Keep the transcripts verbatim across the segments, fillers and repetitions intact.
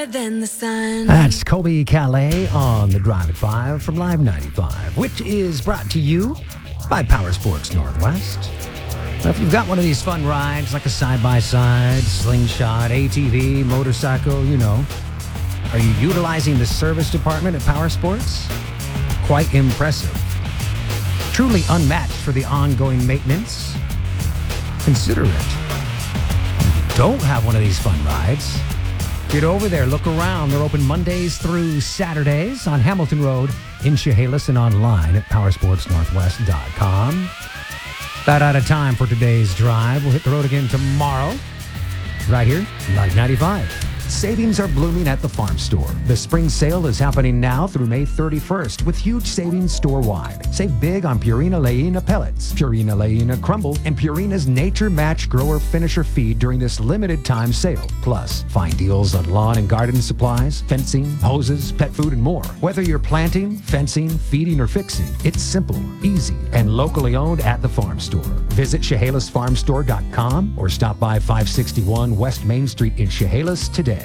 brighter than the sun. That's Colby Calais on the Drive at five from Live ninety-five, which is brought to you by Power Sports Northwest. Now, if you've got one of these fun rides like a side-by-side, slingshot, A T V, motorcycle, you know, are you utilizing the service department at Power Sports? Quite impressive. Truly unmatched for the ongoing maintenance. Consider it. If you don't have one of these fun rides, get over there, look around. They're open Mondays through Saturdays on Hamilton Road in Chehalis and online at powersports northwest dot com. About out of time for today's drive. We'll hit the road again tomorrow, right here, Live ninety-five. Savings are blooming at the farm store. The spring sale is happening now through May thirty-first with huge savings store-wide. Save big on Purina Leina pellets, Purina Leina crumble, and Purina's Nature Match Grower Finisher feed during this limited time sale. Plus, find deals on lawn and garden supplies, fencing, hoses, pet food, and more. Whether you're planting, fencing, feeding, or fixing, it's simple, easy, and locally owned at the farm store. Visit Chehalis Farm Store dot com or stop by five sixty-one West Main Street in Chehalis today.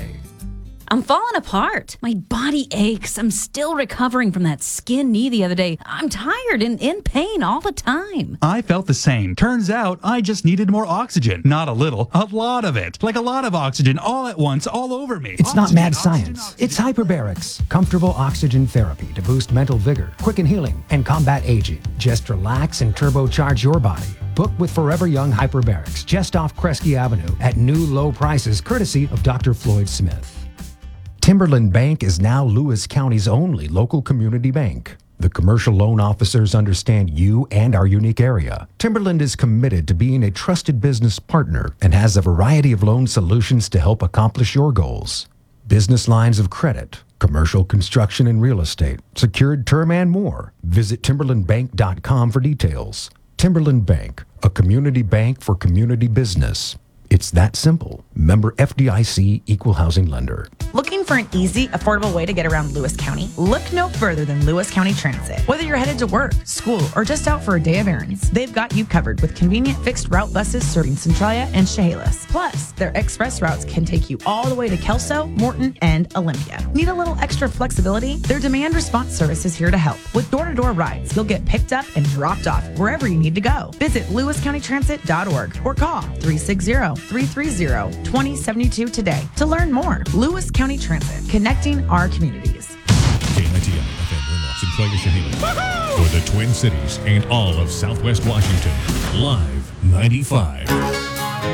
I'm falling apart. My body aches. I'm still recovering from that skin knee the other day. I'm tired and in pain all the time. I felt the same. Turns out I just needed more oxygen. Not a little, a lot of it. Like a lot of oxygen all at once, all over me. It's Oxygen, not mad oxygen, science. oxygen. It's hyperbarics, comfortable oxygen therapy to boost mental vigor, quicken healing, and combat aging. Just relax and turbocharge your body. Book with Forever Young Hyperbarics just off Kresge Avenue at new low prices courtesy of Doctor Floyd Smith. Timberland Bank is now Lewis County's only local community bank. The commercial loan officers understand you and our unique area. Timberland is committed to being a trusted business partner and has a variety of loan solutions to help accomplish your goals. Business lines of credit, commercial construction and real estate, secured term and more. Visit timberland bank dot com for details. Timberland Bank, a community bank for community business. It's that simple. Member F D I C Equal Housing Lender. Looking for an easy, affordable way to get around Lewis County? Look no further than Lewis County Transit. Whether you're headed to work, school, or just out for a day of errands, they've got you covered with convenient fixed route buses serving Centralia and Chehalis. Plus, their express routes can take you all the way to Kelso, Morton, and Olympia. Need a little extra flexibility? Their demand response service is here to help. With door-to-door rides, you'll get picked up and dropped off wherever you need to go. Visit lewis county transit dot org or call three six zero, three three zero, two zero seven two today to learn more. Lewis County Transit, connecting our communities. K ninety-nine F M in Centralia, Chehalis. For the Twin Cities and all of Southwest Washington. Live ninety-five.